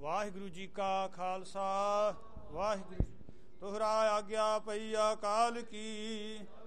ਵਾਹਿਗੁਰੂ ਜੀ ਕਾ ਖਾਲਸਾ ਵਾਹਿਗੁਰੂ। ਤੋਹਰਾ ਆਗਿਆ ਪਈ ਅਕਾਲ ਕੀ।